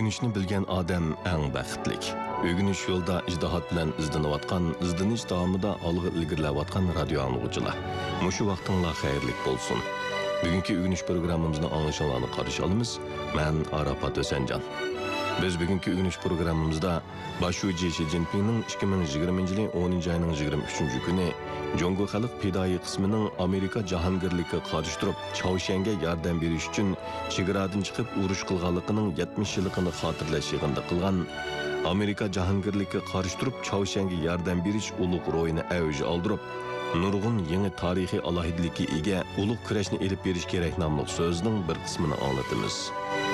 Ögünüşni bilgen adam eng baxtlik. Ögünüş yolda ijdihat bilan izlanayotgan, izdinish davomida olg'a ilgirlayotgan radio anglag'uchilar. Mushu vaqtinglar xayrlik bo'lsin. Bugungi ögünüş programmamızning anglashinglarni qarshi olamiz. Men Arafat O'sanjon. Biz bugungi ögünüş programmamızda Başuji Xi Jinpingning 2020-yil 10-oyning 23-kuni Jongo xalq pidoi qismining Amerika jahongirligiga qarshi turib, Chaushanga yordam berish uchun chegaradan chiqib urush qilganligining 70 yilligini xotirlash yig'inida qilgan Amerika jahongirligiga qarshi turib Chaushanga yordam berish ulug' ro'yini avj oldirib, nurg'un yangi tarixiy alohidlikka ega ulug' kurashni elib berish kerak nomli so'zning bir qismini anglatamiz.